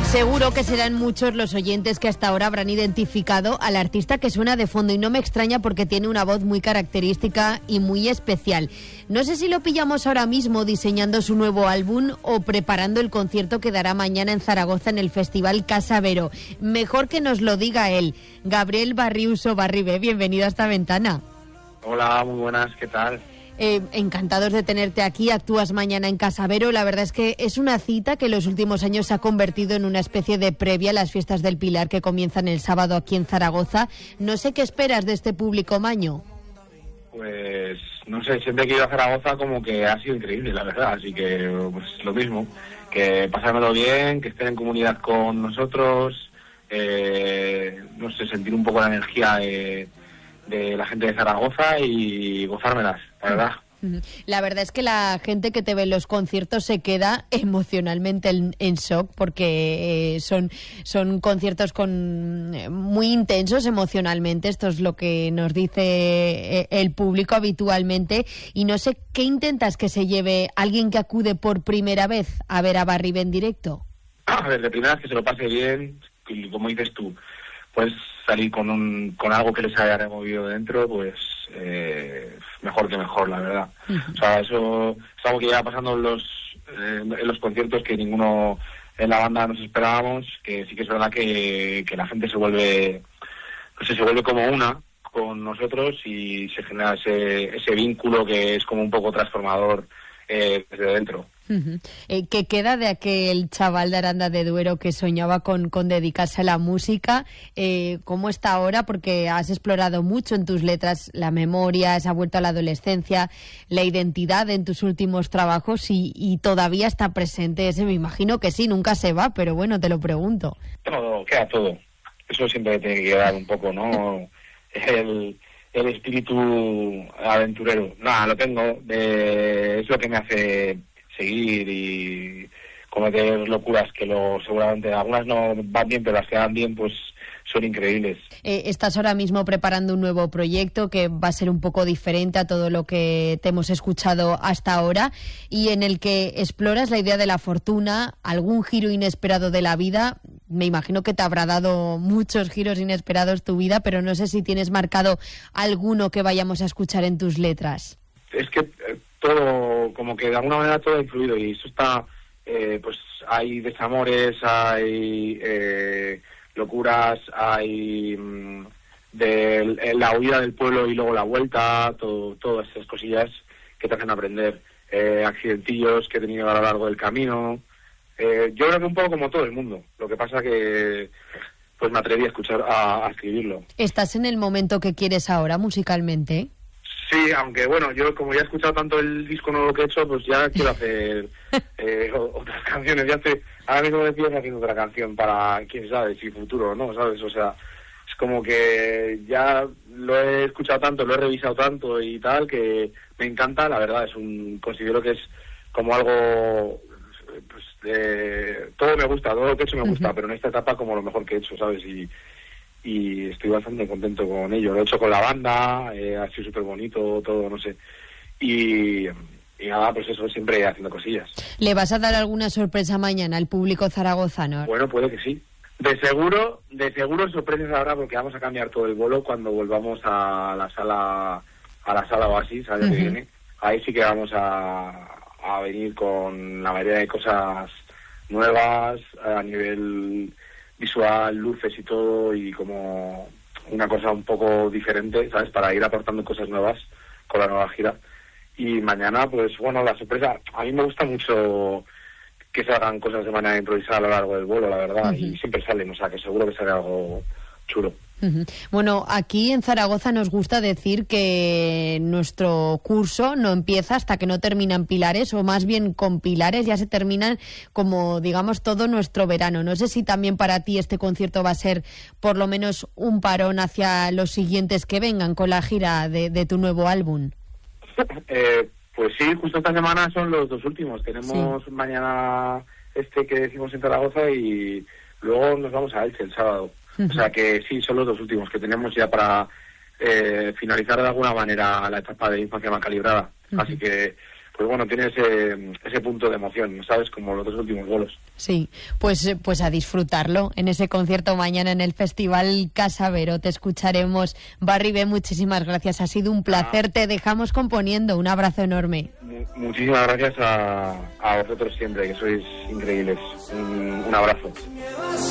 Seguro que serán muchos los oyentes que hasta ahora habrán identificado al artista que suena de fondo, y no me extraña porque tiene una voz muy característica y muy especial. No sé si lo pillamos ahora mismo diseñando su nuevo álbum o preparando el concierto que dará mañana en Zaragoza en el Festival Casa Vero. Mejor que nos lo diga él. Gabriel Barriuso Barribé, bienvenido a esta ventana. Hola, muy buenas, ¿qué tal? Encantados de tenerte aquí. Actúas mañana en Casa Vero. La verdad es que es una cita que en los últimos años se ha convertido en una especie de previa a las fiestas del Pilar que comienzan el sábado aquí en Zaragoza. No sé qué esperas de este público, Maño. Pues no sé, siempre que he ido a Zaragoza como que ha sido increíble, la verdad, así que pues lo mismo, que pasármelo bien, que estén en comunidad con nosotros, no sé, sentir un poco la energía de la gente de Zaragoza y gozármelas, la verdad. La verdad es que la gente que te ve en los conciertos se queda emocionalmente en shock porque son conciertos muy intensos emocionalmente. Esto es lo que nos dice el público habitualmente. Y no sé, ¿qué intentas que se lleve alguien que acude por primera vez a ver a Barribé en directo? A ver, de primera vez que se lo pase bien, y como dices tú, pues salir con algo que les haya removido dentro, pues mejor que mejor, la verdad. O sea, eso es algo que lleva pasando en los conciertos que ninguno en la banda nos esperábamos, que sí que es verdad que la gente se vuelve como una con nosotros y se genera ese vínculo que es como un poco transformador desde dentro. ¿Qué queda de aquel chaval de Aranda de Duero que soñaba con dedicarse a la música? ¿Cómo está ahora? Porque has explorado mucho en tus letras la memoria, se ha vuelto a la adolescencia, la identidad en tus últimos trabajos y todavía está presente ese. Me imagino que sí, nunca se va, pero bueno, te lo pregunto. Todo, queda todo. Eso siempre tiene que quedar un poco, ¿no? El espíritu aventurero. Nada, lo tengo. Es lo que me hace seguir y cometer locuras que seguramente algunas no van bien, pero las que van bien pues son increíbles. Estás ahora mismo preparando un nuevo proyecto que va a ser un poco diferente a todo lo que te hemos escuchado hasta ahora y en el que exploras la idea de la fortuna, algún giro inesperado de la vida. Me imagino que te habrá dado muchos giros inesperados tu vida, pero no sé si tienes marcado alguno que vayamos a escuchar en tus letras. Es que todo, como que de alguna manera todo ha influido y eso está, pues hay desamores, hay locuras, hay la huida del pueblo y luego la vuelta, todas esas cosillas que te hacen aprender, accidentillos que he tenido a lo largo del camino. Yo creo que un poco como todo el mundo, lo que pasa que pues me atreví a escribirlo. ¿Estás en el momento que quieres ahora musicalmente? Sí, aunque bueno, yo como ya he escuchado tanto el disco nuevo que he hecho, pues ya quiero hacer otras canciones. Ahora mismo me pienso haciendo otra canción para, quién sabe, si futuro o no, ¿sabes? O sea, es como que ya lo he escuchado tanto, lo he revisado tanto y tal, que me encanta, la verdad, considero que es como algo, pues, todo me gusta, todo lo que he hecho me gusta, pero en esta etapa como lo mejor que he hecho, ¿sabes? Y estoy bastante contento con ello. Lo he hecho con la banda, ha sido súper bonito, todo, no sé. Y nada, pues eso, siempre haciendo cosillas. ¿Le vas a dar alguna sorpresa mañana al público zaragozano? Bueno, puede que sí. De seguro sorpresas habrá porque vamos a cambiar todo el bolo cuando volvamos a la sala Oasis, al año que viene. Ahí sí que vamos a venir con la mayoría de cosas nuevas a nivel visual, luces y todo, y como una cosa un poco diferente, ¿sabes? Para ir aportando cosas nuevas con la nueva gira. Y mañana, pues bueno, la sorpresa, a mí me gusta mucho que se hagan cosas de manera improvisada a lo largo del vuelo, la verdad, y siempre salen, o sea, que seguro que sale algo chulo. Bueno, aquí en Zaragoza nos gusta decir que nuestro curso no empieza hasta que no terminan Pilares, o más bien con Pilares ya se terminan como, digamos, todo nuestro verano. No sé si también para ti este concierto va a ser por lo menos un parón hacia los siguientes que vengan con la gira de tu nuevo álbum. Pues sí, justo esta semana son los dos últimos. Tenemos mañana que decimos en Zaragoza y luego nos vamos a Elche el sábado. O sea que sí, son los dos últimos que tenemos ya para finalizar de alguna manera la etapa de Infancia Mal Calibrada. Así que pues bueno, tiene ese punto de emoción, ¿sabes? Como los 2 últimos bolos. Sí, pues a disfrutarlo en ese concierto mañana en el Festival Casa Vero. Te escucharemos. Barry B, muchísimas gracias. Ha sido un placer. Te dejamos componiendo. Un abrazo enorme. Muchísimas gracias a vosotros siempre, que sois increíbles. Un abrazo.